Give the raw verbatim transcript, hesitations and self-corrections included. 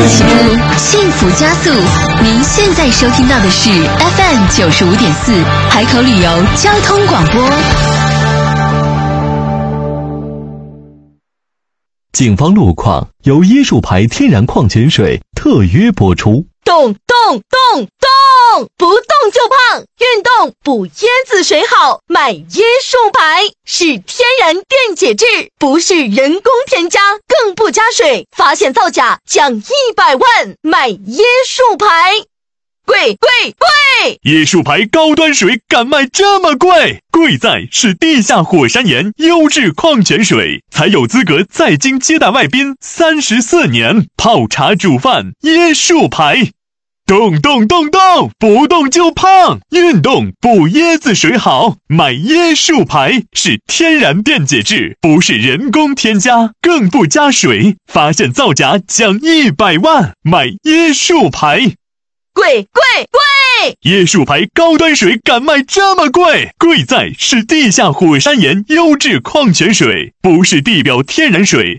起步，幸福加速。您现在收听到的是 F M 九十五点四海口旅游交通广播。 警方路况由椰树牌天然矿泉水特约播出。 动动动动，不动就胖，运动补椰子水好，买椰树牌是天然电解质，不是人工添加，更不加水，发现造假奖一百万，买椰树牌。贵贵贵！ 椰树牌高端水敢卖这么贵？贵在是地下火山岩优质矿泉水，才有资格在京接待外宾三十四年，泡茶煮饭椰树牌。动动动动，不动就胖，运动补椰子水好，买椰树牌是天然电解质，不是人工添加，更不加水，发现造假奖一百万，买椰树牌。 贵贵贵！ 椰树牌高端水敢卖这么贵？贵在是地下火山岩优质矿泉水，不是地表天然水，